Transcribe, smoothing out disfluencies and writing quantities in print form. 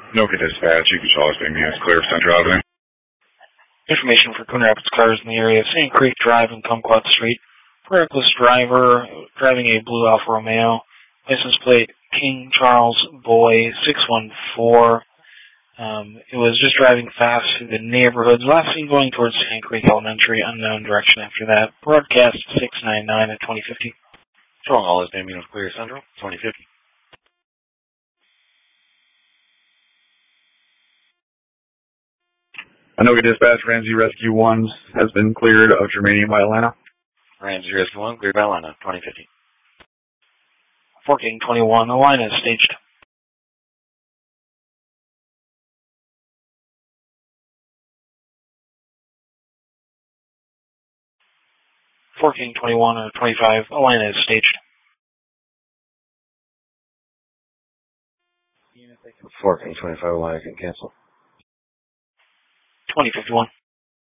Noka Dispatch, you can Charles Bay Mews, clear of Central Avenue. Information for Coon Rapids cars in the area of Sand Creek Drive and Kumquat Street. Reckless driver driving a blue Alfa Romeo. License plate King Charles Boy 614. It was just driving fast through the neighborhoods. Last seen going towards Sand Creek Elementary, unknown direction after that. Broadcast 699 at 2050. Showing all his name, clear Central, 2050. Anoka Dispatch, Ramsey Rescue 1 has been cleared of Germanium by Atlanta. Ramsey Rescue 1, cleared by Atlanta, 2050. Fort King 21, the line is staged. Fort King 21 or 25, the line is staged. Fort King 25, line can cancel. 2051.